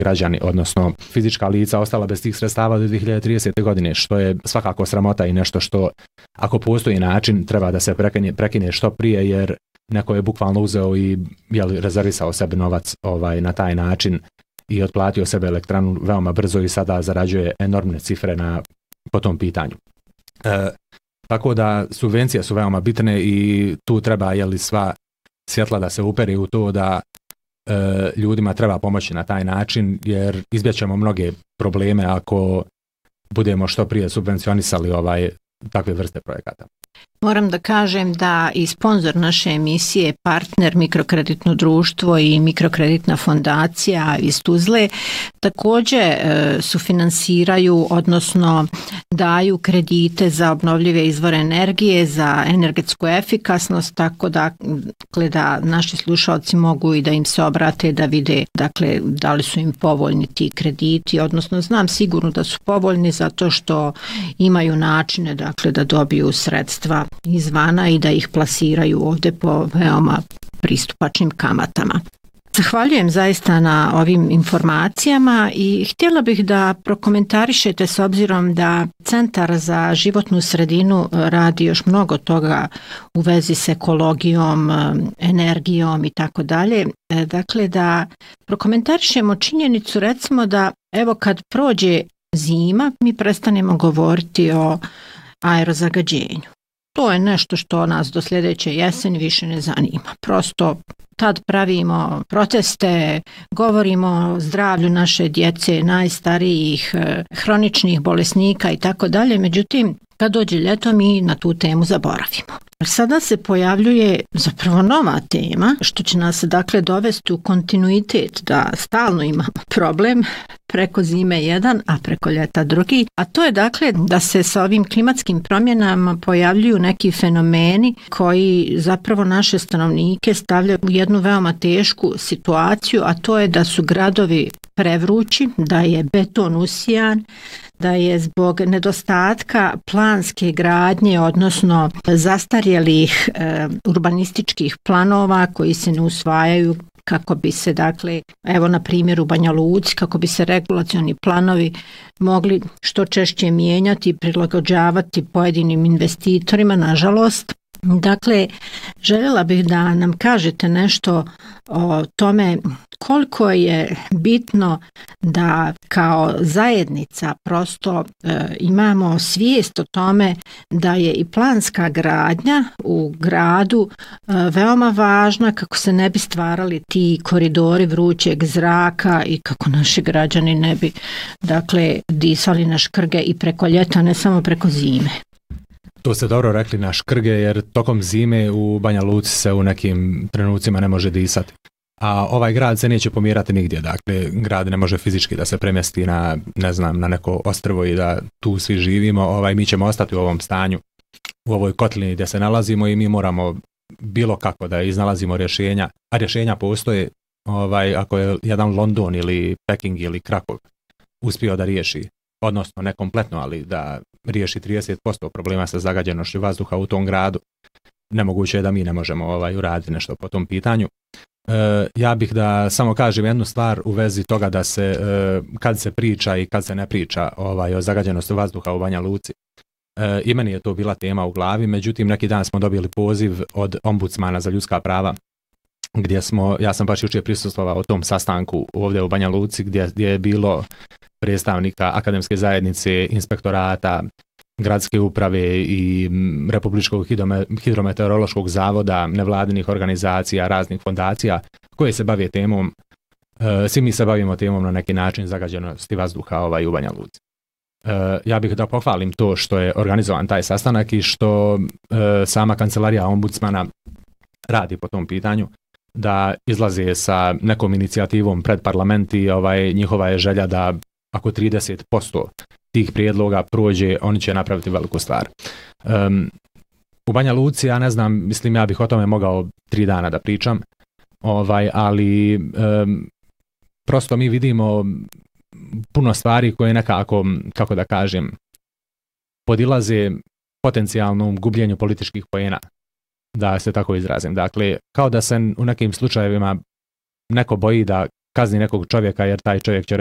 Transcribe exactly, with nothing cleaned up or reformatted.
građani, odnosno fizička lica, ostala bez tih sredstava do dvije hiljade tridesete. godine, što je svakako sramota i nešto što, ako postoji način, treba da se prekine, prekine što prije, jer neko je bukvalno uzeo i jel, rezervisao sebi novac ovaj, na taj način i otplatio sebe elektranu veoma brzo i sada zarađuje enormne cifre na, po tom pitanju. E, tako da subvencije su veoma bitne i tu treba jeli, sva svjetla da se uperi u to da e, ljudima treba pomoći na taj način, jer izbjećemo mnoge probleme ako budemo što prije subvencionisali ovaj, takve vrste projekata. Moram da kažem da i sponzor naše emisije, partner Mikrokreditno društvo i Mikrokreditna fondacija iz Tuzle, također e, sufinansiraju, odnosno daju kredite za obnovljive izvore energije, za energetsku efikasnost, tako da, dakle, da naši slušalci mogu i da im se obrate da vide dakle, da li su im povoljni ti krediti, odnosno znam sigurno da su povoljni zato što imaju načine dakle, da dobiju sredstva izvana i da ih plasiraju ovdje po veoma pristupačnim kamatama. Zahvaljujem zaista na ovim informacijama i htjela bih da prokomentarišete s obzirom da Centar za životnu sredinu radi još mnogo toga u vezi s ekologijom, energijom i tako dalje. Dakle, da prokomentarišemo činjenicu recimo da evo kad prođe zima mi prestanemo govoriti o aerozagađenju. To je nešto što nas do sljedeće jeseni više ne zanima. Prosto tad pravimo proteste, govorimo o zdravlju naše djece, najstarijih, hroničnih bolesnika i tako dalje. Međutim, kad dođe ljeto mi na tu temu zaboravimo. Sada se pojavljuje zapravo nova tema, što će nas dakle dovesti u kontinuitet da stalno imamo problem, preko zime jedan, a preko ljeta drugi, a to je dakle da se sa ovim klimatskim promjenama pojavljuju neki fenomeni koji zapravo naše stanovnike stavljaju u jednu veoma tešku situaciju, a to je da su gradovi prevrući, da je beton usijan, da je zbog nedostatka planske gradnje, odnosno zastarjelih e, urbanističkih planova koji se ne usvajaju kako bi se, dakle, evo na primjer u Banja Luci, kako bi se regulacioni planovi mogli što češće mijenjati i prilagođavati pojedinim investitorima, nažalost. Dakle, željela bih da nam kažete nešto o tome koliko je bitno da kao zajednica prosto e, imamo svijest o tome da je i planska gradnja u gradu e, veoma važna kako se ne bi stvarali ti koridori vrućeg zraka i kako naši građani ne bi dakle disali na škrge i preko ljeta, ne samo preko zime. To ste dobro rekli, na škrge, jer tokom zime u Banja Luci se u nekim trenucima ne može disati. A ovaj grad se neće pomjerati nigdje, dakle grad ne može fizički da se premjesti na, ne znam, na neko ostrvo i da tu svi živimo, ovaj, mi ćemo ostati u ovom stanju, u ovoj kotlini gdje se nalazimo i mi moramo bilo kako da iznalazimo rješenja, a rješenja postoje, ovaj, ako je jedan London ili Peking ili Krakov uspio da riješi, odnosno ne kompletno, ali da riješi trideset posto problema sa zagađenošću vazduha u tom gradu, nemoguće je da mi ne možemo ovaj, uraditi nešto po tom pitanju. E, ja bih da samo kažem jednu stvar u vezi toga da se e, kad se priča i kad se ne priča ovaj, o zagađenosti vazduha u Banja Luci. E, I meni je to bila tema u glavi, međutim neki dan smo dobili poziv od ombudsmana za ljudska prava, gdje smo, ja sam baš jučer prisustvovao o tom sastanku ovdje u Banja Luci gdje, gdje je bilo predstavnika akademske zajednice, inspektorata, gradske uprave i Republičkog hidrometeorološkog zavoda, nevladinih organizacija, raznih fondacija koje se bave temom, e, svi mi se bavimo temom na neki način zagađenosti vazduha ovaj, u Banja Luci. E, ja bih da pohvalim to što je organizovan taj sastanak i što e, sama kancelarija ombudsmana radi po tom pitanju, da izlaze sa nekom inicijativom pred parlament i ovaj, njihova je želja da ako trideset posto tih prijedloga prođe, oni će napraviti veliku stvar. Um, u Banja Luci, ja ne znam, mislim ja bih o tome mogao tri dana da pričam, ovaj, ali um, prosto mi vidimo puno stvari koje nekako, kako da kažem, podilaze potencijalnom gubljenju političkih poena, da se tako izrazim. Dakle, kao da se u nekim slučajevima neko boji da kazni nekog čovjeka jer taj čovjek će